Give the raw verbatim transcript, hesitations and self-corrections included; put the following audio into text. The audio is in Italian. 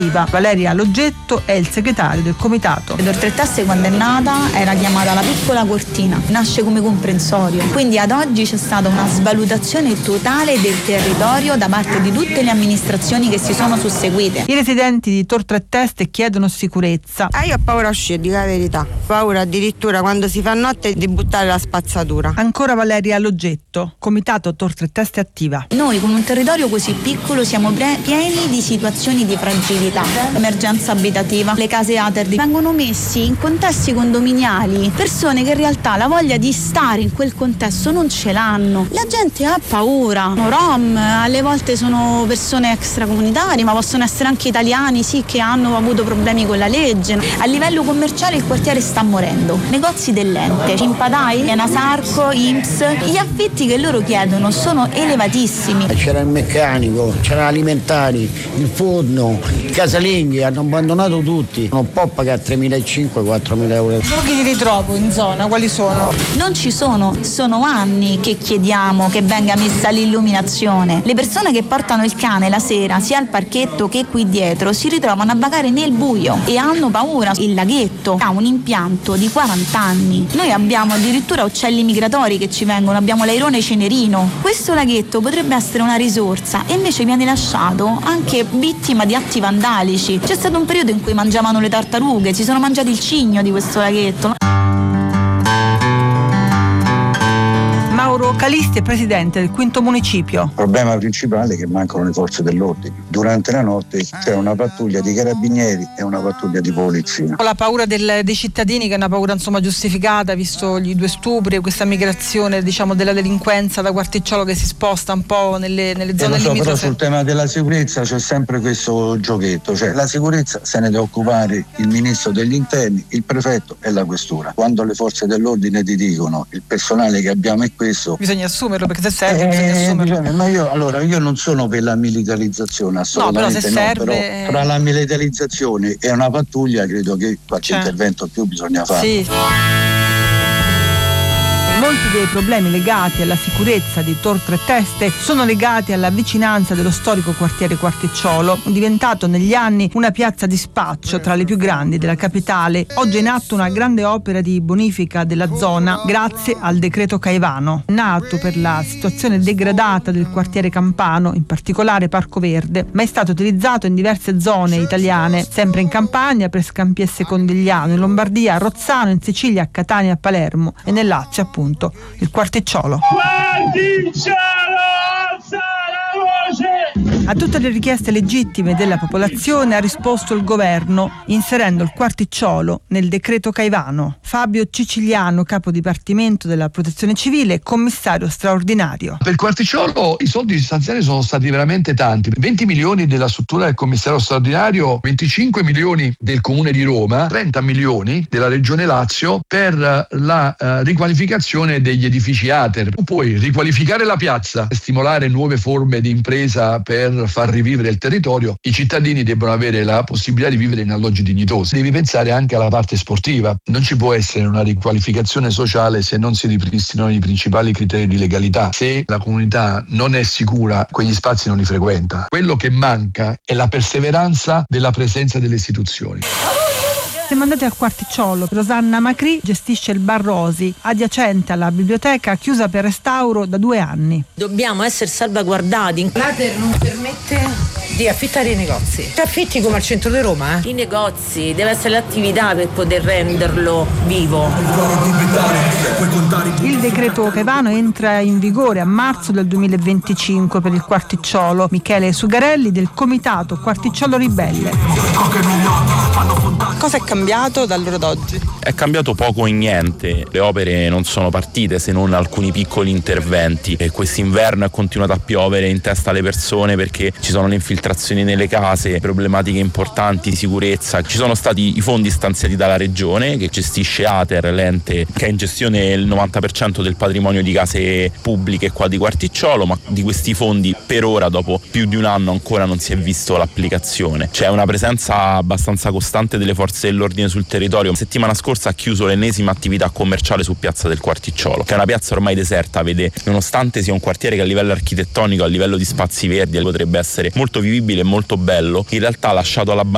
Valeria Loggetto è il segretario del comitato. Tor Tre Teste, quando è nata, era chiamata la piccola cortina, nasce come comprensorio, quindi ad oggi c'è stata una svalutazione totale del territorio da parte di tutte le amministrazioni che si sono susseguite. I residenti di Tor Tre Teste chiedono sicurezza. Ah, io ho paura a uscire, dico la verità, paura addirittura quando si fa notte di buttare la spazzatura. Ancora Valeria Loggetto, comitato Tor Tre Teste attiva. Noi con un territorio così piccolo siamo pre- pieni di situazioni di fragilità. Emergenza abitativa, le case A T E R vengono messi in contesti condominiali persone che in realtà la voglia di stare in quel contesto non ce l'hanno. La gente ha paura. Rom, alle volte sono persone extracomunitarie, ma possono essere anche italiani, sì, che hanno avuto problemi con la legge. A livello commerciale il quartiere sta morendo. Negozi dell'ente, Cimpadai, Enasarco, I N P S, gli affitti che loro chiedono sono elevatissimi. C'era il meccanico, c'erano alimentari, il forno, i casalinghi, hanno abbandonato tutti. Non può pagare tremilacinquecento quattromila euro. I luoghi di ritrovo in zona quali sono? Non ci sono, sono anni che chiediamo che venga messa l'illuminazione. Le persone che portano il cane la sera, sia al parchetto che qui dietro, si ritrovano a vagare nel buio e hanno paura. Il laghetto ha un impianto di quaranta anni. Noi abbiamo addirittura uccelli migratori che ci vengono, abbiamo l'airone cenerino. Questo laghetto potrebbe essere una risorsa e invece viene lasciato anche vittima di atti vandalici. C'è stato un periodo in cui mangiavano le tartarughe, si sono mangiati il cigno di questo laghetto. Mauro Calisti è presidente del quinto municipio. Il problema principale è che mancano le forze dell'ordine. Durante la notte c'è una pattuglia di carabinieri e una pattuglia di polizia. La paura del, dei cittadini, che è una paura insomma giustificata, visto gli due stupri, questa migrazione diciamo della delinquenza da Quarticciolo che si sposta un po' nelle, nelle zone eh, so, limitrofe. Però sul tema della sicurezza c'è sempre questo giochetto, cioè la sicurezza se ne deve occupare il ministro degli interni, il prefetto e la questura. Quando le forze dell'ordine ti dicono il personale che abbiamo è questo, bisogna assumerlo, perché se serve eh, bisogna assumerlo. Bisogna, ma io allora io non sono per la militarizzazione, assolutamente no, però se no, serve, però tra la militarizzazione e una pattuglia credo che qualche cioè. intervento più bisogna fare. Sì. Molti dei problemi legati alla sicurezza di Tor Tre Teste sono legati alla vicinanza dello storico quartiere Quarticciolo, diventato negli anni una piazza di spaccio tra le più grandi della capitale. Oggi è in atto una grande opera di bonifica della zona grazie al decreto Caivano, nato per la situazione degradata del quartiere campano, in particolare Parco Verde, ma è stato utilizzato in diverse zone italiane, sempre in Campania, per Scampiesse Condigliano, in Lombardia, a Rozzano, in Sicilia, a Catania, a Palermo e nel Lazio appunto il Quarticciolo. Quarticciolo, alza la voce! A tutte le richieste legittime della popolazione ha risposto il governo, inserendo il Quarticciolo nel decreto Caivano. Fabio Ciciliano, capo dipartimento della Protezione Civile, commissario straordinario. Per il Quarticciolo i soldi stanziati sono stati veramente tanti: venti milioni della struttura del commissario straordinario, venticinque milioni del Comune di Roma, trenta milioni della Regione Lazio per la uh, riqualificazione degli edifici A T E R. Tu puoi riqualificare la piazza, stimolare nuove forme di impresa per far rivivere il territorio. I cittadini debbono avere la possibilità di vivere in alloggi dignitosi. Devi pensare anche alla parte sportiva. Non ci può essere una riqualificazione sociale se non si ripristinano i principali criteri di legalità. Se la comunità non è sicura, quegli spazi non li frequenta. Quello che manca è la perseveranza della presenza delle istituzioni. Siamo andati al Quarticciolo. Rosanna Macri gestisce il Bar Rosi, adiacente alla biblioteca, chiusa per restauro da due anni. Dobbiamo essere salvaguardati. L'A T E R non permette di affittare i negozi. Ti affitti come al centro di Roma? Eh? I negozi, deve essere l'attività per poter renderlo vivo. Il decreto Caivano entra in vigore a marzo del duemilaventicinque per il Quarticciolo. Michele Sugarelli del comitato Quarticciolo Ribelle. Cosa è cambiato da allora ad oggi? È cambiato poco e niente. Le opere non sono partite se non alcuni piccoli interventi, e quest'inverno è continuato a piovere in testa alle persone perché ci sono le infiltrazioni nelle case, problematiche importanti di sicurezza. Ci sono stati i fondi stanziati dalla regione che gestisce A T E R, l'ente che ha in gestione il novanta per cento del patrimonio di case pubbliche qua di Quarticciolo, ma di questi fondi per ora, dopo più di un anno, ancora non si è visto l'applicazione. C'è una presenza abbastanza costante delle forze dell'ordine sul territorio. La settimana scorsa ha chiuso l'ennesima attività commerciale su Piazza del Quarticciolo, che è una piazza ormai deserta. Vede, nonostante sia un quartiere che a livello architettonico, a livello di spazi verdi potrebbe essere molto vivibile e molto bello, in realtà ha lasciato all'abbandono